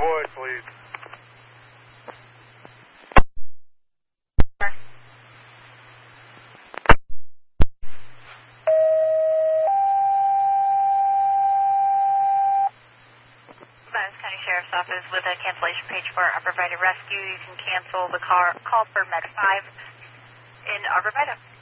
would, please. Venice County Sheriff's Office with a cancellation page for Arborvitae Rescue. You can cancel the call for Med 5 in Arborvitae.